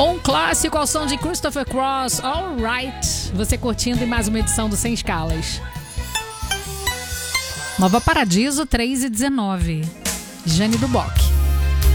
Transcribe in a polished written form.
Um clássico ao som de Christopher Cross, Alright. Você curtindo em mais uma edição do Sem Escalas. Nova Paradiso 3 e 19. Jane do Bock.